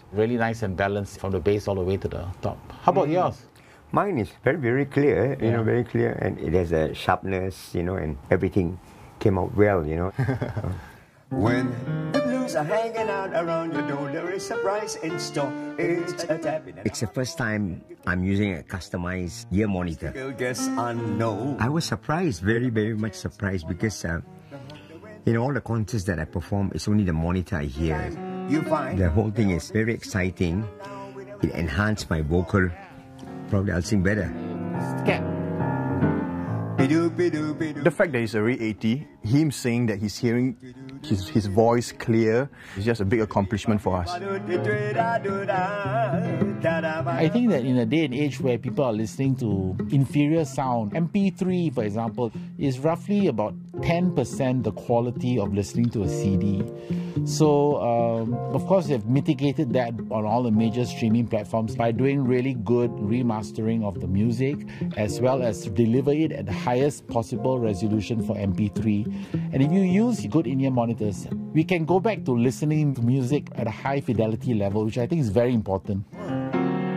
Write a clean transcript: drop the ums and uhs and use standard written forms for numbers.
Really nice and balanced from the bass all the way to the top. How about yours? Mine is very, very clear, very clear, and it has a sharpness, and everything came out well, When the blues are hanging out around your door, there is a surprise in store. It's a tapping. It's the first time I'm using a customized ear monitor. Guess I know. I was surprised, very, very much surprised, because in all the concerts that I perform, it's only the monitor I hear. You find The whole thing is very exciting. It enhanced my vocal. Probably I'll sing better. The fact that he's already 80, him saying that he's hearing his voice clear is just a big accomplishment for us. I think that in a day and age where people are listening to inferior sound, MP3, for example, is roughly about 10% the quality of listening to a CD. So, of course, they've mitigated that on all the major streaming platforms by doing really good remastering of the music, as well as deliver it at the highest possible resolution for MP3. And if you use good in-ear monitors, we can go back to listening to music at a high fidelity level, which I think is very important.